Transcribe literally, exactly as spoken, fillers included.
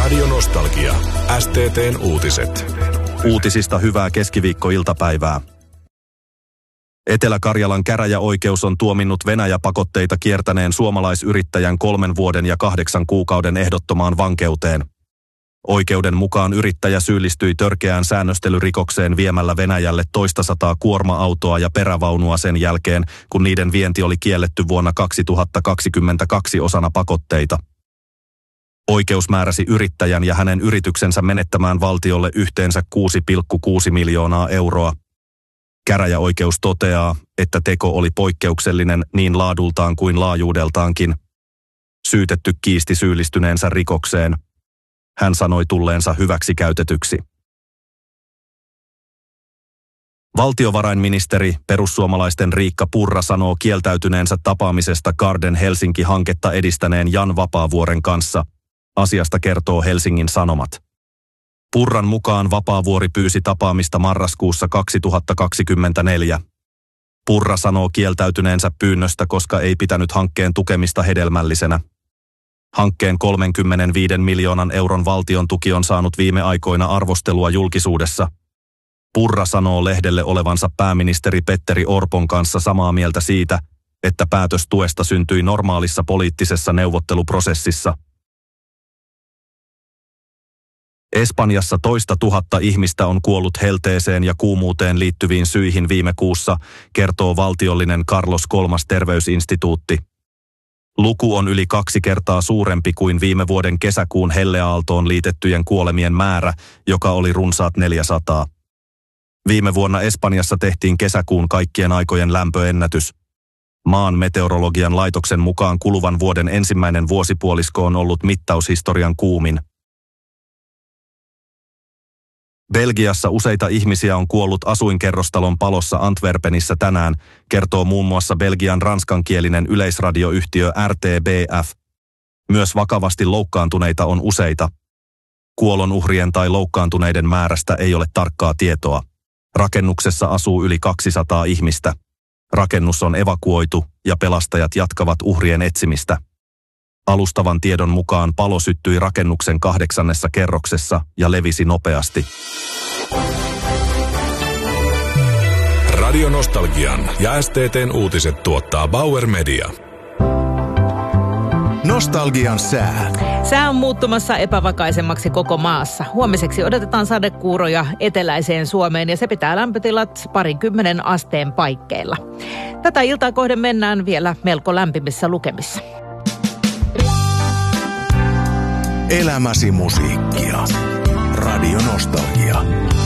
Radio Nostalgia. S T T:n uutiset. Uutisista hyvää keskiviikkoiltapäivää. Etelä-Karjalan käräjäoikeus on tuominnut Venäjä-pakotteita kiertäneen suomalaisyrittäjän kolmen vuoden ja kahdeksan kuukauden ehdottomaan vankeuteen. Oikeuden mukaan yrittäjä syyllistyi törkeään säännöstelyrikokseen viemällä Venäjälle toista sataa kuorma-autoa ja perävaunua sen jälkeen, kun niiden vienti oli kielletty vuonna kaksituhattakaksikymmentäkaksi osana pakotteita. Oikeus määräsi yrittäjän ja hänen yrityksensä menettämään valtiolle yhteensä kuusi pilkku kuusi miljoonaa euroa. Käräjäoikeus toteaa, että teko oli poikkeuksellinen niin laadultaan kuin laajuudeltaankin. Syytetty kiisti syyllistyneensä rikokseen. Hän sanoi tulleensa hyväksikäytetyksi. Valtiovarainministeri, perussuomalaisten Riikka Purra sanoo kieltäytyneensä tapaamisesta Garden Helsinki-hanketta edistäneen Jan Vapaavuoren kanssa. Asiasta kertoo Helsingin Sanomat. Purran mukaan Vapaavuori pyysi tapaamista marraskuussa kaksituhattakaksikymmentäneljä. Purra sanoo kieltäytyneensä pyynnöstä, koska ei pitänyt hankkeen tukemista hedelmällisenä. Hankkeen kolmekymmentäviisi miljoonan euron valtion tuki on saanut viime aikoina arvostelua julkisuudessa. Purra sanoo lehdelle olevansa pääministeri Petteri Orpon kanssa samaa mieltä siitä, että päätös tuesta syntyi normaalissa poliittisessa neuvotteluprosessissa. Espanjassa toista tuhatta ihmistä on kuollut helteeseen ja kuumuuteen liittyviin syihin viime kuussa, kertoo valtiollinen Carlos kolmas terveysinstituutti. Luku on yli kaksi kertaa suurempi kuin viime vuoden kesäkuun helleaaltoon liitettyjen kuolemien määrä, joka oli runsaat neljäsataa. Viime vuonna Espanjassa tehtiin kesäkuun kaikkien aikojen lämpöennätys. Maan meteorologian laitoksen mukaan kuluvan vuoden ensimmäinen vuosipuolisko on ollut mittaushistorian kuumin. Belgiassa useita ihmisiä on kuollut asuinkerrostalon palossa Antwerpenissä tänään, kertoo muun muassa Belgian ranskankielinen yleisradioyhtiö R T B F. Myös vakavasti loukkaantuneita on useita. Kuolonuhrien tai loukkaantuneiden määrästä ei ole tarkkaa tietoa. Rakennuksessa asuu yli kaksisataa ihmistä. Rakennus on evakuoitu ja pelastajat jatkavat uhrien etsimistä. Alustavan tiedon mukaan palo syttyi rakennuksen kahdeksannessa kerroksessa ja levisi nopeasti. Radio Nostalgian ja S T T:n uutiset tuottaa Bauer Media. Nostalgian sää. Sää on muuttumassa epävakaisemmaksi koko maassa. Huomiseksi odotetaan sadekuuroja eteläiseen Suomeen ja se pitää lämpötilat parinkymmenen asteen paikkeilla. Tätä iltaa kohden mennään vielä melko lämpimissä lukemissa. Elämäsi musiikkia. Radio Nostalgia.